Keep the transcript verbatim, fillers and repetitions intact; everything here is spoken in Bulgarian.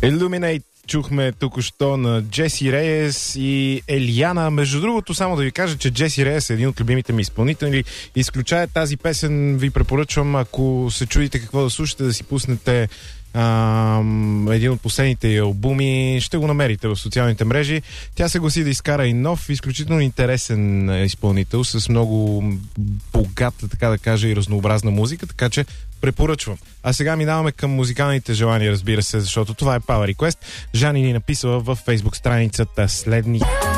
Illuminate чухме току-що на Джеси Рейес и Елиана. Между другото, само да ви кажа, че Джеси Рейес е един от любимите ми изпълнители. Изключая тази песен, ви препоръчвам, ако се чудите какво да слушате, да си пуснете а, един от последните албуми. Ще го намерите в социалните мрежи. Тя се гласи да изкара и нов, изключително интересен изпълнител с много богата, така да кажа, и разнообразна музика, така че препоръчвам. А сега минаваме към музикалните желания, разбира се, защото това е Power Request. Жани ни написала във Facebook страницата следни.